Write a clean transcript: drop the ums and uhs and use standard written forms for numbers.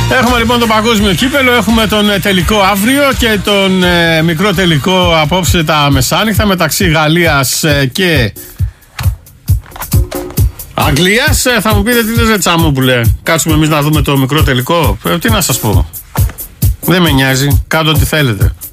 Έχουμε λοιπόν το παγκόσμιο κύπελο, έχουμε τον τελικό αύριο και τον μικρό τελικό απόψε τα μεσάνυχτα μεταξύ Γαλλίας και Αγγλίας. Θα μου πείτε τι λες ρε Τσαμούπουλε, κάτσουμε εμείς να δούμε το μικρό τελικό. Τι να σας πω, δεν με νοιάζει, κάντε ό,τι θέλετε.